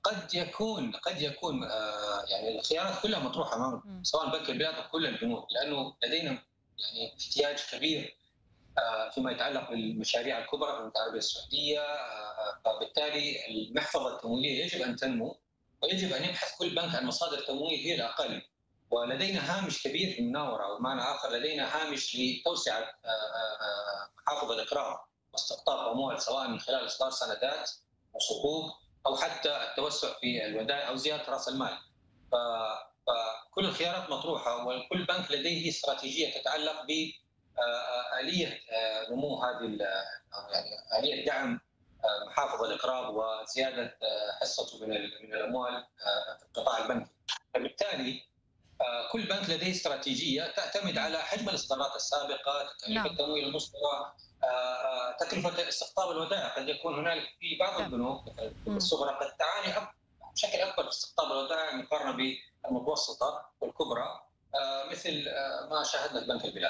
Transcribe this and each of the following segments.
قد يكون يعني الخيارات كلها مطروحه امام سواء بنك البلاد او كل البنوك، لانه لدينا يعني احتياج كبير فيما يتعلق بالمشاريع الكبرى في المملكه العربيه السعوديه. فبالتالي المحفظه التمويليه يجب ان تنمو، ويجب ان يبحث كل بنك عن مصادر تمويل هي الاقل. ولدينا هامش كبير في المناوره، او بمعنى اخر لدينا هامش لتوسعه محافظ الاقراض واستقطاب اموال، سواء من خلال اصدار سندات وصكوك او حتى التوسع في الودائع او زياده راس المال. فكل الخيارات مطروحه، وكل بنك لديه استراتيجيه تتعلق ب آلية نمو هذه، يعني آلية دعم محافظ الإقراض وزيادة حصته من الأموال في القطاع البنكي. فبالتالي كل بنك لديه استراتيجية تعتمد على حجم الإصدارات السابقة، تكاليف التمويل المصدرة، تكلفة استقطاب الودائع. قد يكون هنالك في بعض البنوك الصغرى قد تعاني بشكل أكبر في استقطاب الودائع مقارنة بالمتوسطة والكبرى، مثل ما شاهدنا في بنك البلاد.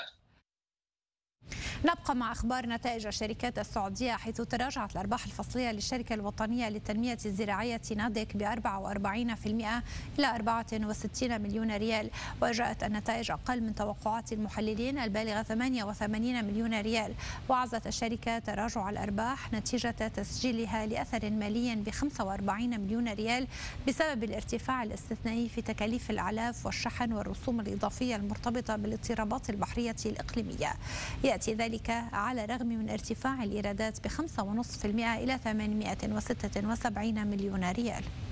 نبقى مع أخبار نتائج الشركات السعودية، حيث تراجعت الأرباح الفصلية للشركة الوطنية للتنمية الزراعية نادك ب 44% إلى 64 مليون ريال، وجاءت النتائج أقل من توقعات المحللين البالغة 88 مليون ريال. وعزت الشركة تراجع الأرباح نتيجة تسجيلها لأثر مالي ب 45 مليون ريال بسبب الارتفاع الاستثنائي في تكاليف العلاف والشحن والرسوم الإضافية المرتبطة بالاضطرابات البحرية الإقليمية. يأتي ذلك على الرغم من ارتفاع الإيرادات ب 5.5% إلى 876 مليون ريال.